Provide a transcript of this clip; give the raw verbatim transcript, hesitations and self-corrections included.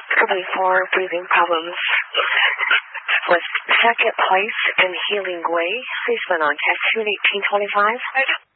probably for breathing problems. Was second place in Healing Way. Please went on test two eighteen twenty-five.